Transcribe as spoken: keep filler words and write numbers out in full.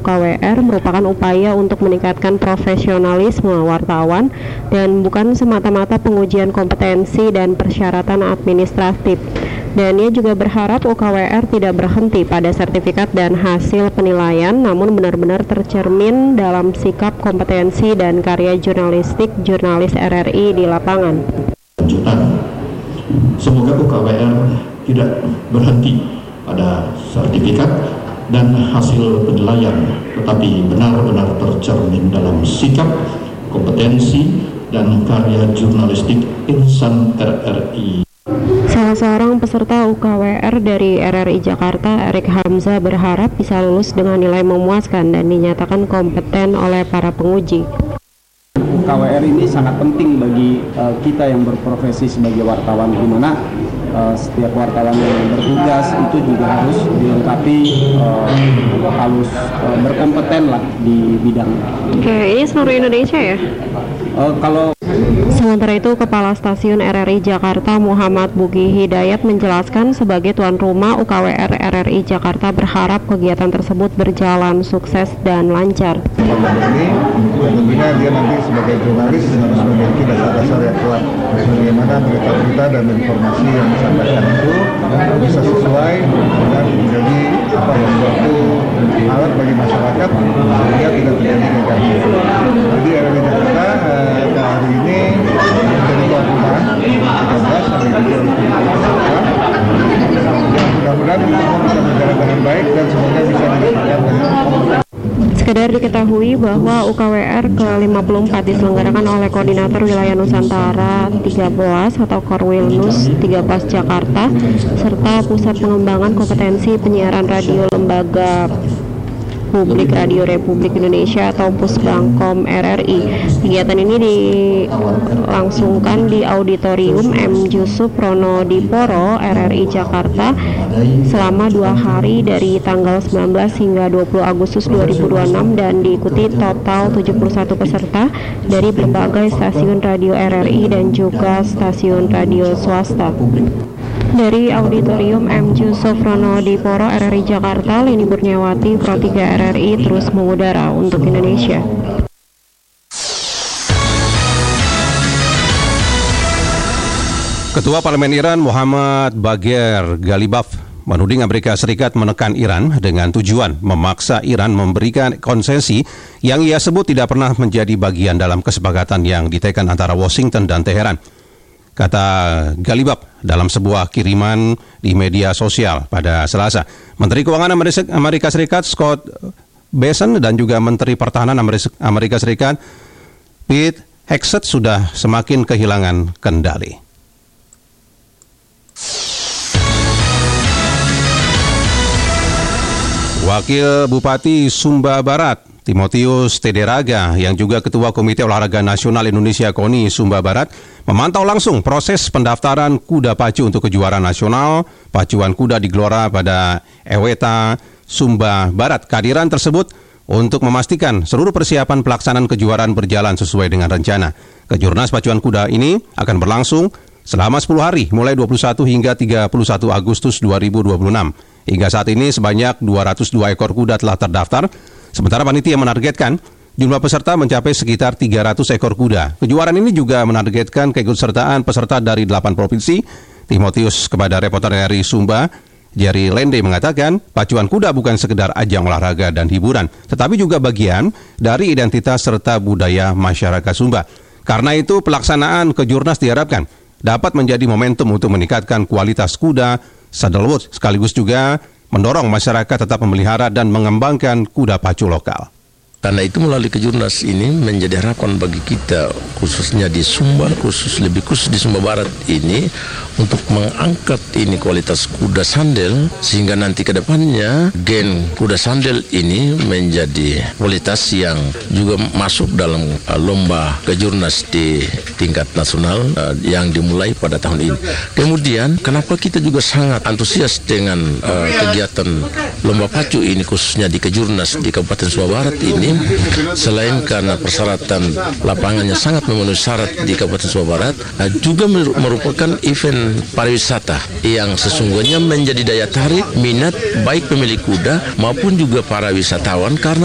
U K W R merupakan upaya untuk meningkatkan profesionalisme wartawan dan bukan semata-mata pengujian kompetensi dan persyaratan administratif. Dan ia juga berharap U K W R tidak berhenti pada sertifikat dan hasil penilaian, namun benar-benar tercermin dalam sikap, kompetensi, dan karya jurnalistik jurnalis R R I di lapangan. Semoga U K W R tidak berhenti pada sertifikat dan hasil penilaian, tetapi benar-benar tercermin dalam sikap, kompetensi, dan karya jurnalistik insan R R I. Salah seorang peserta U K W R dari R R I Jakarta, Erik Hamzah, berharap bisa lulus dengan nilai memuaskan dan dinyatakan kompeten oleh para penguji. U K W R ini sangat penting bagi uh, kita yang berprofesi sebagai wartawan, di mana uh, setiap wartawan yang bertugas itu juga harus dilengkapi uh, harus uh, berkompeten lah di bidang. Oke, ini seluruh Indonesia ya? Uh, kalau Sementara itu, Kepala Stasiun R R I Jakarta Muhammad Bugi Hidayat menjelaskan sebagai tuan rumah U K W R R R I Jakarta berharap kegiatan tersebut berjalan sukses dan lancar. Ini tentunya dia nanti sebagai jurnalis harus memiliki dasar-dasar yang kuat bagaimana berita-berita dan informasi yang disampaikan itu bisa sesuai dan menjadi apa yang suatu alat bagi masyarakat sehingga tidak terjadi negatif. Jadi R R I Jakarta eh, hari ini menjadi tuan rumah tiga belas sampai tujuh belas yang mudah-mudahan semua bisa berjalan dengan baik dan semoga bisa dilakukan dengan Sekedar diketahui bahwa U K W R ke lima puluh empat diselenggarakan oleh Koordinator Wilayah Nusantara tiga belas atau Korwilnus tiga belas Jakarta serta Pusat Pengembangan Kompetensi Penyiaran Radio Lembaga Publik Radio Republik Indonesia atau Pusbangkom R R I. Kegiatan ini dilangsungkan di Auditorium M Jusuf Pronodiporo R R I Jakarta selama dua hari dari tanggal sembilan belas hingga dua puluh Agustus dua ribu dua puluh enam dan diikuti total tujuh puluh satu peserta dari berbagai stasiun radio R R I dan juga stasiun radio swasta. Dari Auditorium M Jusuf Pronodiporo R R I Jakarta, Lini Burniawati, Pro tiga R R I terus mengudara untuk Indonesia. Ketua Parlemen Iran Muhammad Bagher Ghalibaf menuding Amerika Serikat menekan Iran dengan tujuan memaksa Iran memberikan konsesi yang ia sebut tidak pernah menjadi bagian dalam kesepakatan yang ditekan antara Washington dan Teheran. Kata Ghalibaf dalam sebuah kiriman di media sosial pada Selasa. Menteri Keuangan Amerika Serikat Scott Bessent dan juga Menteri Pertahanan Amerika Serikat Pete Hegseth sudah semakin kehilangan kendali. Wakil Bupati Sumba Barat Timotius Tederaga yang juga Ketua Komite Olahraga Nasional Indonesia KONI Sumba Barat memantau langsung proses pendaftaran kuda pacu untuk kejuaraan nasional pacuan kuda di Gelora pada Eweta Sumba Barat. Kehadiran tersebut untuk memastikan seluruh persiapan pelaksanaan kejuaraan berjalan sesuai dengan rencana. Kejurnas pacuan kuda ini akan berlangsung selama sepuluh hari mulai dua puluh satu hingga tiga puluh satu Agustus dua ribu dua puluh enam. Hingga saat ini sebanyak dua ratus dua ekor kuda telah terdaftar. Sementara panitia menargetkan jumlah peserta mencapai sekitar tiga ratus ekor kuda. Kejuaraan ini juga menargetkan keikutsertaan peserta dari delapan provinsi. Timotius kepada reporter R R I Sumba, Jerry Lende mengatakan, pacuan kuda bukan sekedar ajang olahraga dan hiburan, tetapi juga bagian dari identitas serta budaya masyarakat Sumba. Karena itu, pelaksanaan kejurnas diharapkan dapat menjadi momentum untuk meningkatkan kualitas kuda saddlewood, sekaligus juga mendorong masyarakat tetap memelihara dan mengembangkan kuda pacu lokal. Karena itu melalui kejurnas ini menjadi harapan bagi kita khususnya di Sumba, khusus lebih khusus di Sumba Barat ini untuk mengangkat ini kualitas kuda sandal sehingga nanti ke depannya gen kuda sandal ini menjadi kualitas yang juga masuk dalam uh, lomba kejurnas di tingkat nasional uh, yang dimulai pada tahun ini. Kemudian kenapa kita juga sangat antusias dengan uh, kegiatan lomba pacu ini khususnya di kejurnas di Kabupaten Sumba Barat ini, selain karena persyaratan lapangannya sangat memenuhi syarat di Kabupaten Sumba Barat, juga merupakan event pariwisata yang sesungguhnya menjadi daya tarik minat baik pemilik kuda maupun juga para wisatawan karena